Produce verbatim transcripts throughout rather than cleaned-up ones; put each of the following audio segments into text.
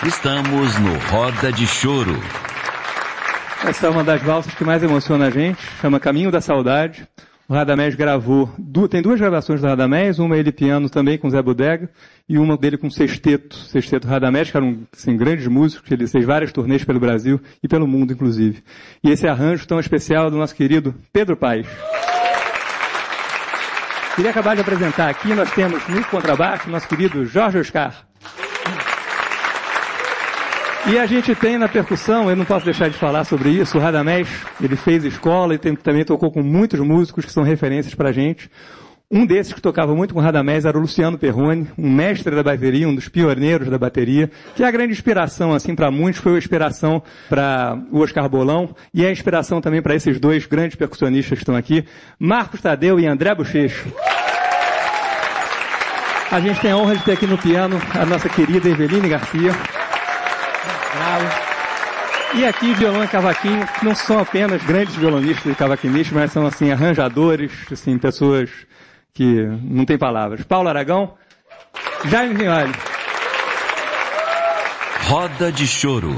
Estamos no Roda de Choro. Essa é uma das valsas que mais emociona a gente, chama Caminho da Saudade. O Radamés gravou, tem duas gravações do Radamés, uma ele piano também com Zé Bodega, e uma dele com Sexteto, Sexteto Radamés, que eram assim, grandes músicos, ele fez várias turnês pelo Brasil e pelo mundo, inclusive. E esse arranjo tão especial do nosso querido Pedro Paes. Queria acabar de apresentar aqui, nós temos no contrabaixo nosso querido Jorge Oscar. E a gente tem na percussão, eu não posso deixar de falar sobre isso, o Radamés, ele fez escola e tem, também tocou com muitos músicos que são referências pra gente. Um desses que tocava muito com o Radamés era o Luciano Perrone, um mestre da bateria, um dos pioneiros da bateria, que é a grande inspiração, assim, para muitos, foi a inspiração para o Oscar Bolão, e é a inspiração também para esses dois grandes percussionistas que estão aqui, Marcos Tadeu e André Bochecho. A gente tem a honra de ter aqui no piano a nossa querida Eveline Garcia. E aqui violão e cavaquinho, que não são apenas grandes violonistas e cavaquinistas, mas são assim arranjadores, assim, pessoas que não tem palavras. Paulo Aragão, Jaime Vignoli. Roda de Choro.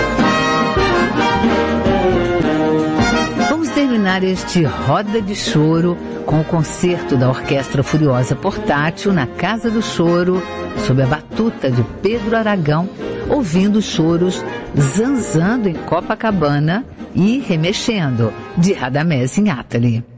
Vamos terminar este Roda de Choro com o concerto da Orquestra Furiosa Portátil na Casa do Choro, sob a batuta de Pedro Aragão, ouvindo choros Zanzando em Copacabana e Remexendo, de Radamés Inátali.